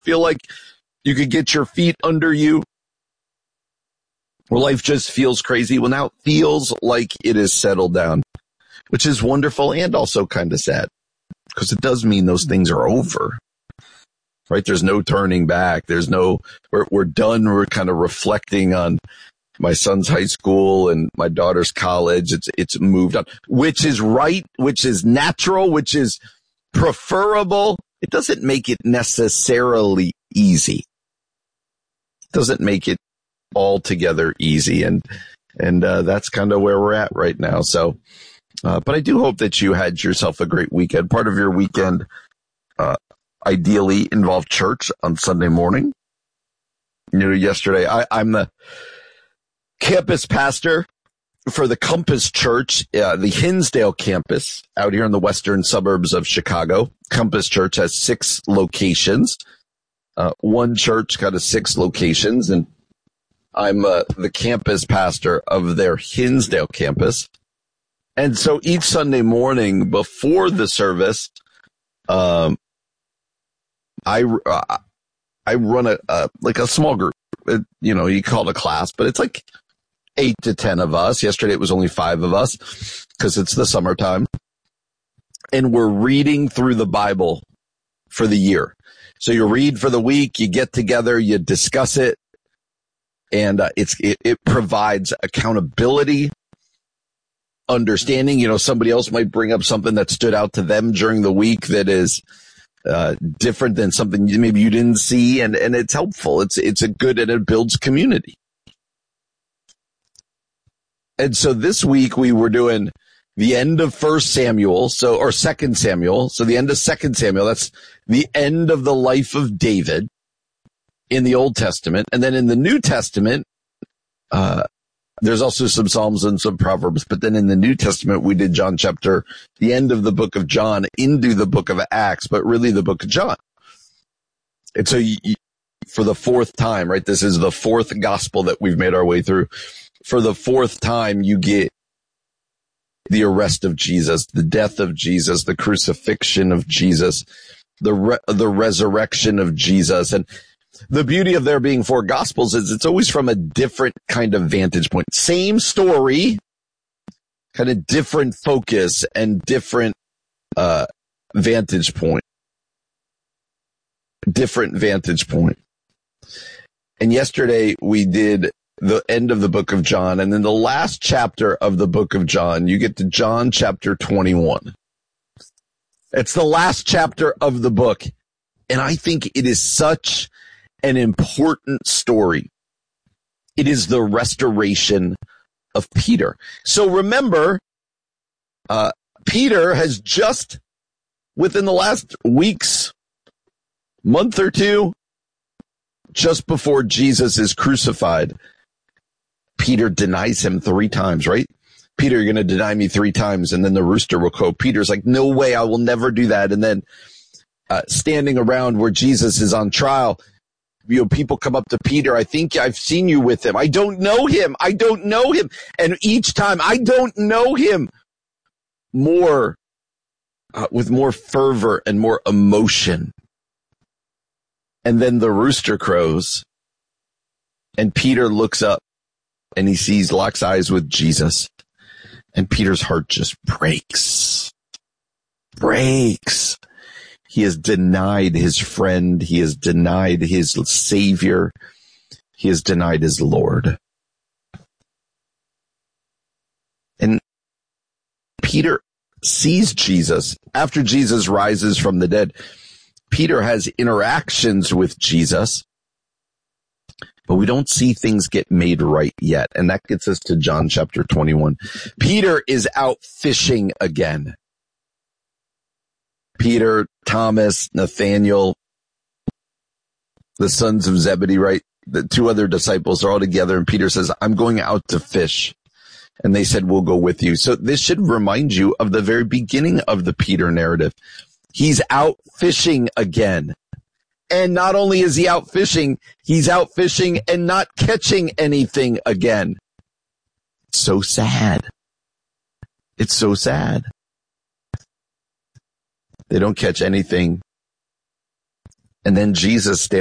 feel like you could get your feet under you, where life just feels crazy? Well, now it feels like it is settled down, which is wonderful and also kind of sad, because it does mean those things are over, right? There's no turning back. We're done. We're kind of reflecting on my son's high school and my daughter's college. It's moved on, which is right, which is natural, which is preferable. It doesn't make it necessarily easy. It doesn't make it altogether easy. And that's kind of where we're at right now. So, but I do hope that you had yourself a great weekend. Part of your weekend, ideally involved church on Sunday morning. Yesterday, I'm the campus pastor for the Compass Church, the Hinsdale campus out here in the western suburbs of Chicago. Compass Church has 6 locations. One church got 6 locations, and I'm the campus pastor of their Hinsdale campus. And so each Sunday morning before the service, I run a small group. You call it a class, but it's like 8 to 10 of us. Yesterday it was only 5 of us because it's the summertime. And we're reading through the Bible for the year. So you read for the week, you get together, you discuss it, and it provides accountability, understanding. Somebody else might bring up something that stood out to them during the week that is different than something maybe you didn't see, and it's helpful. It's a good, and it builds community. And so this week we were doing the end of 1 Samuel, or 2 Samuel. So the end of 2 Samuel, that's the end of the life of David in the Old Testament. And then in the New Testament, there's also some Psalms and some Proverbs. But then in the New Testament, we did the end of the book of John into the book of Acts, but really the book of John. And so for the 4th time, right? This is the 4th gospel that we've made our way through. For the 4th time, you get the arrest of Jesus, the death of Jesus, the crucifixion of Jesus, the resurrection of Jesus. And the beauty of there being 4 gospels is it's always from a different kind of vantage point. Same story, kind of different focus and different vantage point. Different vantage point. And yesterday we did the end of the book of John, and then the last chapter of the book of John, you get to John chapter 21. It's the last chapter of the book, and I think it is such an important story. It is the restoration of Peter. So remember, Peter has just, within the last month or two, just before Jesus is crucified, Peter denies him 3 times, right? Peter, you're going to deny me 3 times, and then the rooster will crow. Peter's like, no way, I will never do that. And then standing around where Jesus is on trial, people come up to Peter. I think I've seen you with him. I don't know him. I don't know him. And each time, I don't know him, more with more fervor and more emotion. And then the rooster crows, and Peter looks up, and he locks eyes with Jesus, and Peter's heart just breaks. He has denied his friend. He has denied his Savior. He has denied his Lord. And Peter sees Jesus. After Jesus rises from the dead, Peter has interactions with Jesus, but we don't see things get made right yet. And that gets us to John chapter 21. Peter is out fishing again. Peter, Thomas, Nathaniel, the sons of Zebedee, right? The 2 other disciples are all together, and Peter says, I'm going out to fish. And they said, we'll go with you. So this should remind you of the very beginning of the Peter narrative. He's out fishing again. And not only is he out fishing, he's out fishing and not catching anything again. It's so sad. It's so sad. They don't catch anything. And then Jesus stands